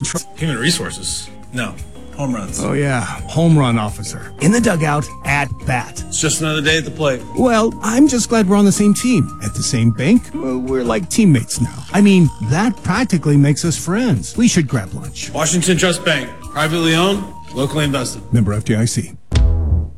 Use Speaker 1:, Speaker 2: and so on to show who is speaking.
Speaker 1: Human resources? No. Home runs.
Speaker 2: Oh, yeah. Home run officer. In the dugout, at bat.
Speaker 1: It's just another day at the plate.
Speaker 2: Well, I'm just glad we're on the same team. At the same bank, we're like teammates now. I mean, that practically makes us friends. We should grab lunch.
Speaker 1: Washington Trust Bank. Privately owned, locally invested.
Speaker 2: Member FDIC.